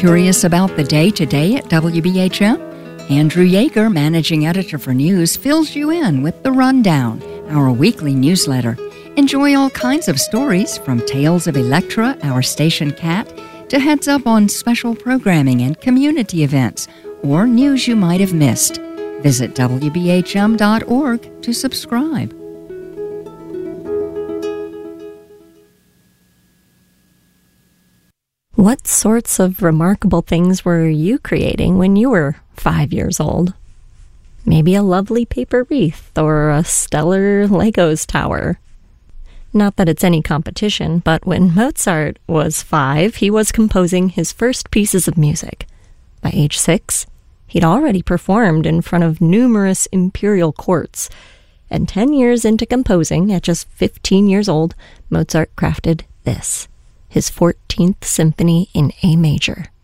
Curious about the day-to-day at WBHM? Andrew Yeager, managing editor for news, fills you in with The Rundown, our weekly newsletter. Enjoy all kinds of stories, from tales of Electra, our station cat, to heads up on special programming and community events, or news you might have missed. Visit WBHM.org to subscribe. What sorts of remarkable things were you creating when you were 5 years old? Maybe a lovely paper wreath or a stellar Legos tower. Not that it's any competition, but when Mozart was 5, he was composing his first pieces of music. By age 6, he'd already performed in front of numerous imperial courts. And 10 years into composing, at just 15 years old, Mozart crafted this, his 14th Symphony in A major.